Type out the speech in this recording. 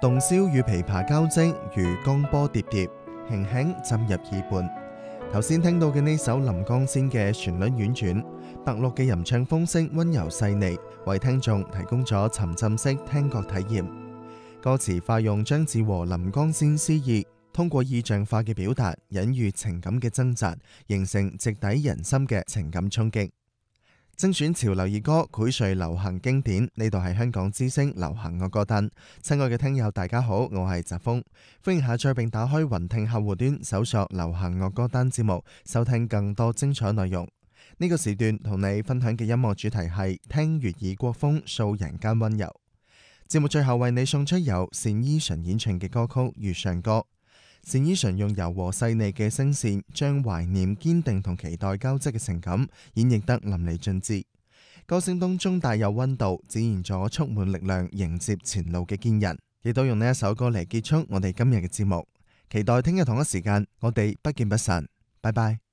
洞簫與琵琶交織，如江波疊疊，輕輕浸入耳畔。頭先聽到嘅呢首林光仙嘅旋律婉轉，白鹿嘅吟唱風色溫柔細膩，為聽眾提供咗沉浸式聽覺體驗。歌詞化用張志和、林光仙詩意，通過意象化嘅表達，隱喻情感嘅掙扎，形成直抵人心嘅情感衝擊。精選潮流兒歌，薈萃流行經典。呢度係香港之聲流行樂歌單。親愛嘅聽友大家好，我係澤峰，歡迎下載並打開雲聽客戶端，搜索流行樂歌單節目，收聽更多精彩內容。呢個時段同你分享嘅音樂主題係聽粵語國風，掃人間溫柔。節目最後為你送出由單依純演唱嘅歌曲《月上歌》。單依純用柔和細膩嘅聲線，將懷念、堅定同期待交織嘅情感演繹得淋漓盡致。歌聲當中帶有溫度，展現咗充滿力量迎接前路嘅堅韌。亦都用呢一首歌嚟結束我哋今日嘅節目。期待聽日同一時間，我哋不見不散。拜拜。